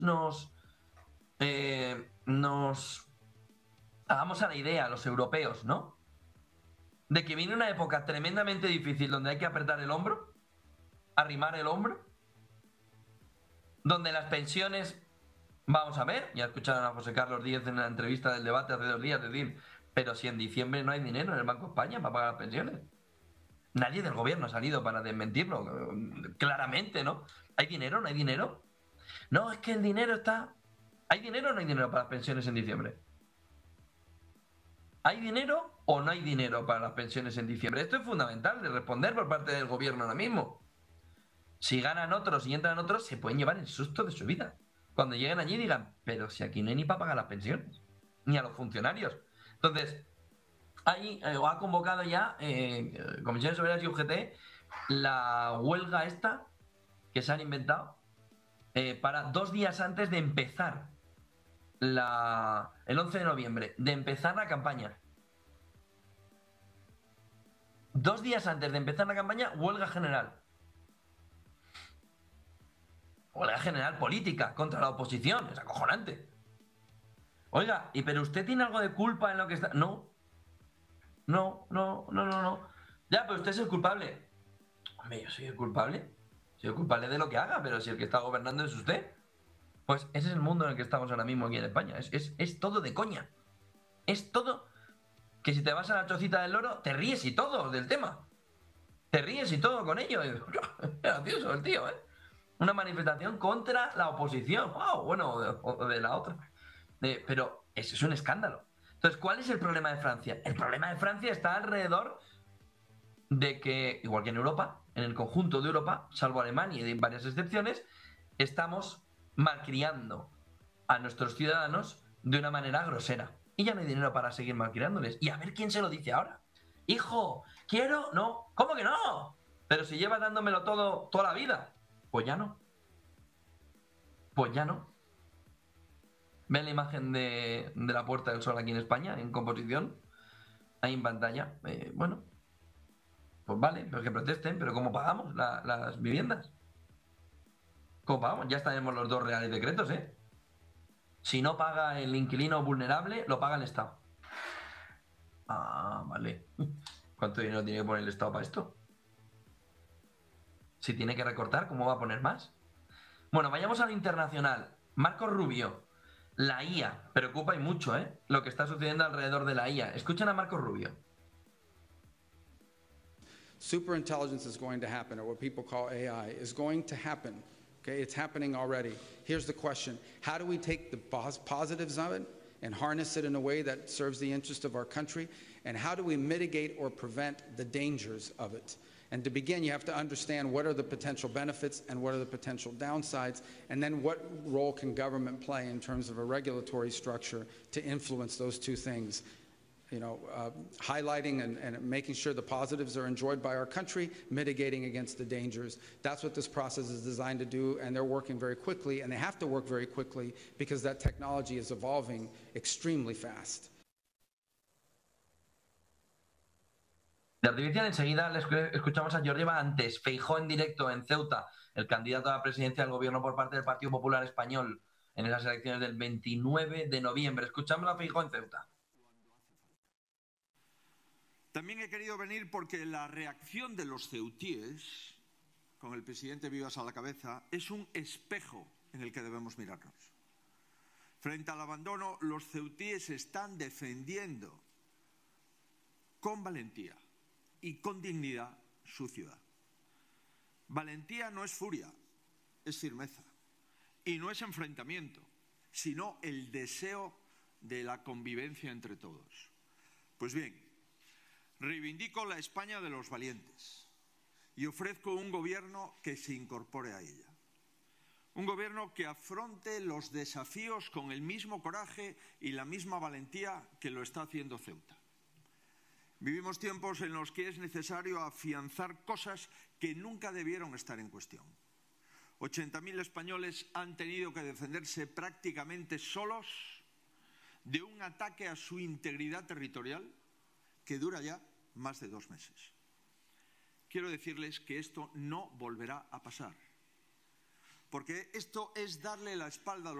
nos hagamos a la idea, los europeos, ¿no? De que viene una época tremendamente difícil donde hay que apretar el hombro, arrimar el hombro, donde las pensiones, vamos a ver, ya escucharon a José Carlos Díez en la entrevista del debate hace 2 días decir, pero si en diciembre no hay dinero en el Banco de España para pagar las pensiones. Nadie del gobierno ha salido para desmentirlo, claramente, ¿no? ¿Hay dinero? ¿No hay dinero? No, es que el dinero está... ¿Hay dinero o no hay dinero para las pensiones en diciembre? ¿Hay dinero o no hay dinero para las pensiones en diciembre? Esto es fundamental de responder por parte del gobierno ahora mismo. Si ganan otros y entran otros, se pueden llevar el susto de su vida. Cuando lleguen allí digan, pero si aquí no hay ni para pagar las pensiones, ni a los funcionarios. Entonces, ahí ha convocado ya Comisiones Obreras y UGT la huelga esta que se han inventado para 2 días antes de empezar el 11 de noviembre, de empezar la campaña. 2 días antes de empezar la campaña, huelga general. Huelga general política contra la oposición, es acojonante. Oiga, pero usted tiene algo de culpa en lo que está... No. Ya, pero usted es el culpable. Hombre, yo soy el culpable. Soy el culpable de lo que haga, pero si el que está gobernando es usted. Pues ese es el mundo en el que estamos ahora mismo aquí en España. Es todo de coña. Es todo que si te vas a la chocita del loro, te ríes y todo del tema. Te ríes y todo con ello. Es gracioso el tío, ¿eh? Una manifestación contra la oposición. ¡Wow! Bueno, o de la otra. Pero eso es un escándalo. Entonces, ¿cuál es el problema de Francia? El problema de Francia está alrededor de que, igual que en Europa, en el conjunto de Europa, salvo Alemania y varias excepciones, estamos malcriando a nuestros ciudadanos de una manera grosera. Y ya no hay dinero para seguir malcriándoles. Y a ver quién se lo dice ahora. Hijo, quiero... No, ¿cómo que no? Pero si llevas dándomelo todo, toda la vida. Pues ya no. Pues ya no. ¿Ven la imagen de la Puerta del Sol aquí en España, en composición? Ahí en pantalla. Bueno, pues vale, pero que protesten, pero ¿cómo pagamos las viviendas? ¿Cómo pagamos? Ya estaremos los 2 reales decretos, ¿eh? Si no paga el inquilino vulnerable, lo paga el Estado. Ah, vale. ¿Cuánto dinero tiene que poner el Estado para esto? Si tiene que recortar, ¿cómo va a poner más? Bueno, vayamos a lo internacional. Marco Rubio, la IA, preocupa y mucho, ¿eh? Lo que está sucediendo alrededor de la IA. Escuchen a Marco Rubio. Superintelligence is going to happen, or what people call AI, is going to happen. Okay, it's happening already. Here's the question. How do we take the positives of it and harness it in a way that serves the interest of our country? And how do we mitigate or prevent the dangers of it? And to begin, you have to understand what are the potential benefits and what are the potential downsides, and then what role can government play in terms of a regulatory structure to influence those two things. You know, highlighting and making sure the positives are enjoyed by our country, mitigating against the dangers. That's what this process is designed to do, and they're working very quickly, and they have to work very quickly because that technology is evolving extremely fast. De artificial, enseguida le escuchamos a Jordi antes, Feijóo en directo en Ceuta, el candidato a la presidencia del gobierno por parte del Partido Popular Español en esas elecciones del 29 de noviembre. Escuchamos a Feijóo en Ceuta. También he querido venir porque la reacción de los ceutíes, con el presidente Vivas a la cabeza, es un espejo en el que debemos mirarnos. Frente al abandono, los ceutíes están defendiendo con valentía y con dignidad su ciudad. Valentía no es furia, es firmeza. Y no es enfrentamiento, sino el deseo de la convivencia entre todos. Pues bien, reivindico la España de los valientes y ofrezco un gobierno que se incorpore a ella. Un gobierno que afronte los desafíos con el mismo coraje y la misma valentía que lo está haciendo Ceuta. Vivimos tiempos en los que es necesario afianzar cosas que nunca debieron estar en cuestión. 80.000 españoles han tenido que defenderse prácticamente solos de un ataque a su integridad territorial que dura ya más de 2 meses. Quiero decirles que esto no volverá a pasar. porque esto es darle la espalda a los